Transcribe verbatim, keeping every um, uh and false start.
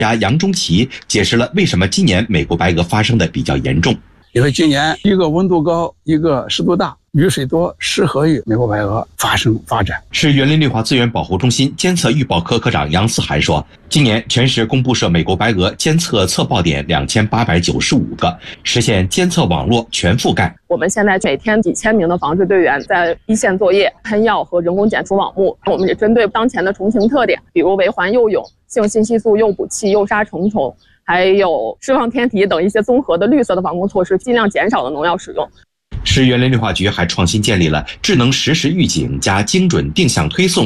家杨中奇解释了为什么今年美国白鹅发生的比较严重。 因为今年一个温度高，一个湿度大，雨水多，适合于美国白鹅发生发展。 市园林绿化资源保护中心监测预报科科长杨思涵说，今年全市共布设美国白鹅监测测报点两千八百九十五个，实现监测网络全覆盖。 我们现在每天几千名的防治队员在一线作业，喷药和人工剪除网目。我们也针对当前的虫情特点，比如围环诱涌、性信息素诱捕器诱杀成虫，还有释放天敌等一些综合的绿色的防控措施，尽量减少了农药使用。 市园林绿化局还创新建立了智能实时预警加精准定向推送